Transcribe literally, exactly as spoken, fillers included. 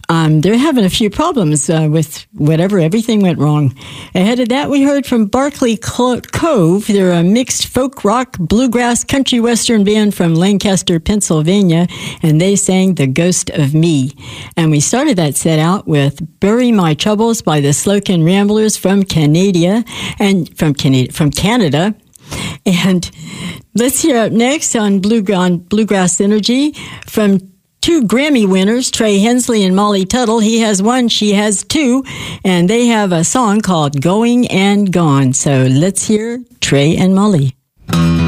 Um, they're having a few problems uh, with whatever. Everything went wrong. Ahead of that, we heard from Barclay Clo- Cove. They're a mixed folk rock, bluegrass, country western band from Lancaster, Pennsylvania, and they sang The Ghost of Me. And we started that set out with Bury My Troubles by the Slocan Ramblers from Canada, and from Canada, from Canada. And let's hear up next on, Blue, on Bluegrass Energy from two Grammy winners, Trey Hensley and Molly Tuttle. He has one, she has two, and they have a song called Going and Gone. So let's hear Trey and Molly.